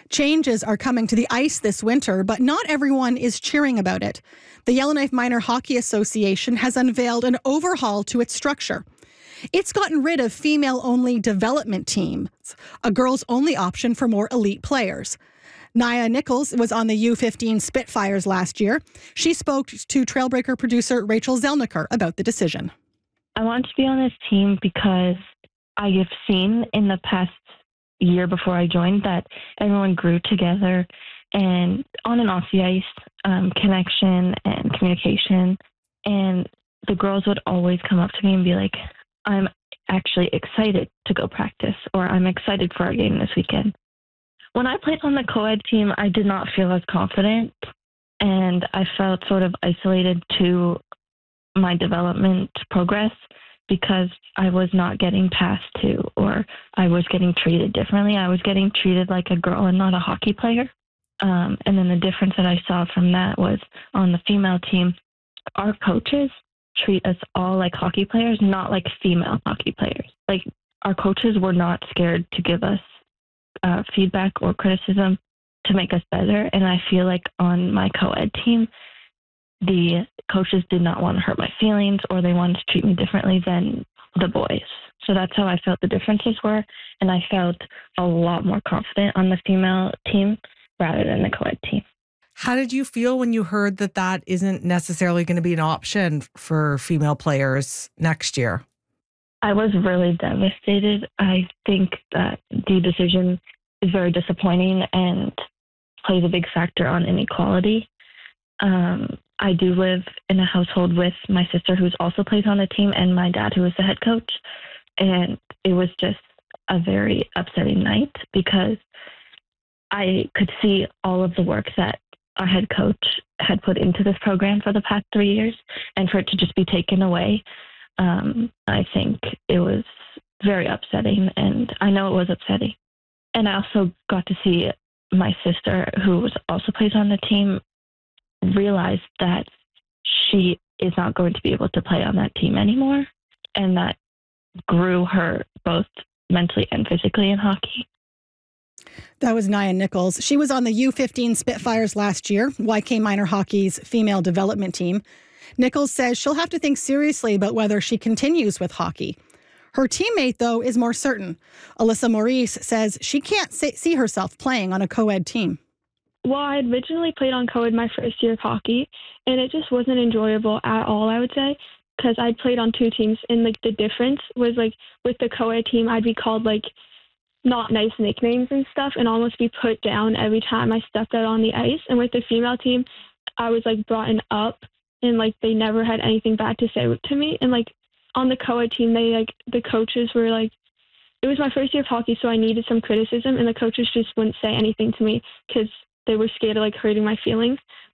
Changes are coming to the ice this winter, but not everyone is cheering about it. The Yellowknife Minor Hockey Association has unveiled an overhaul to its structure. It's gotten rid of female-only development teams, a girls-only option for more elite players. Nia Nichols was on the U15 Spitfires last year. She spoke to Trailbreaker producer Rachel Zelniker about the decision. I want to be on this team because I have seen in the past year before I joined that everyone grew together and on and off the ice, connection and communication. And the girls would always come up to me and be like, I'm actually excited to go practice, or I'm excited for our game this weekend. When I played on the co-ed team, I did not feel as confident, and I felt sort of isolated to my development progress because I was not getting passed to, or I was getting treated differently. I was getting treated like a girl and not a hockey player. And then the difference that I saw from that was on the female team, our coaches treat us all like hockey players, not like female hockey players. Like, our coaches were not scared to give us feedback or criticism to make us better. And I feel like on my co-ed team, the coaches did not want to hurt my feelings, or they wanted to treat me differently than the boys. So that's how I felt the differences were. And I felt a lot more confident on the female team rather than the co-ed team. How did you feel when you heard that that isn't necessarily going to be an option for female players next year? I was really devastated. I think that the decision is very disappointing and plays a big factor on inequality. I do live in a household with my sister, who's also plays on the team, and my dad, who is the head coach. And it was just a very upsetting night because I could see all of the work that our head coach had put into this program for the past 3 years, and for it to just be taken away, I think it was very upsetting, and I know it was upsetting. And I also got to see my sister, who also plays on the team, realize that she is not going to be able to play on that team anymore, and that grew her both mentally and physically in hockey. That was Nia Nichols. She was on the U15 Spitfires last year, YK Minor Hockey's female development team. Nichols says she'll have to think seriously about whether she continues with hockey. Her teammate, though, is more certain. Alyssa Maurice says she can't see herself playing on a co-ed team. Well, I had originally played on co-ed my first year of hockey, and it just wasn't enjoyable at all, I would say, because I'd played on two teams, and the difference was with the co-ed team, I'd be called not nice nicknames and stuff, and almost be put down every time I stepped out on the ice. And with the female team, I was brought up, and they never had anything bad to say to me. And on the co-ed team, they the coaches were it was my first year of hockey, so I needed some criticism, and the coaches just wouldn't say anything to me because they were scared of hurting my feelings.